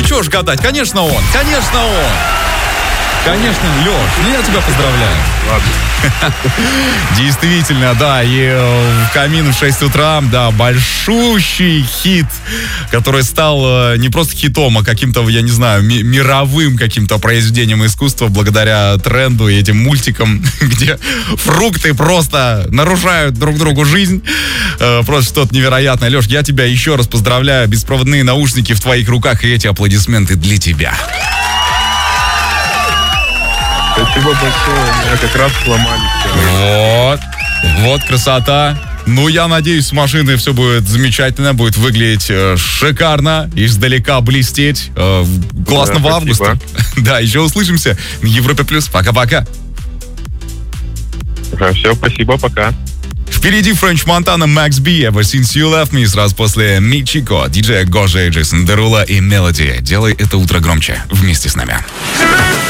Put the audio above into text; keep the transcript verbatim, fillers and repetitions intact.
чего ж гадать, конечно он, конечно он. Конечно, Леш, ну я тебя поздравляю. Ладно. Действительно, да, и в камин в шесть утра, да, большущий хит, который стал не просто хитом, а каким-то, я не знаю, ми- мировым каким-то произведением искусства благодаря тренду и этим мультикам, где фрукты просто нарушают друг другу жизнь. Просто что-то невероятное. Леш, я тебя еще раз поздравляю. Беспроводные наушники в твоих руках, и эти аплодисменты для тебя. Спасибо большое, у меня как раз сломали. Вот, вот красота. Ну, я надеюсь, с машиной все будет замечательно, будет выглядеть э, шикарно, издалека блестеть. Э, классного да, августа. Да, еще услышимся на Европе Плюс. Пока-пока. Да, все, спасибо, пока. Впереди Френч Монтана, Max B, Ever Since You Left Me, сразу после Мичико, диджея Гожи, Джейсон Дерула и Мелоди. Делай это утро громче вместе с нами.